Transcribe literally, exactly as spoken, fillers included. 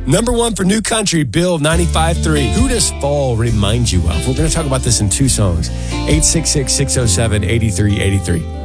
Number one for New Country, Bill ninety-five point three. Who does fall remind you of? We're going to talk about this in two songs. eight six six, six oh seven, eight three eight three.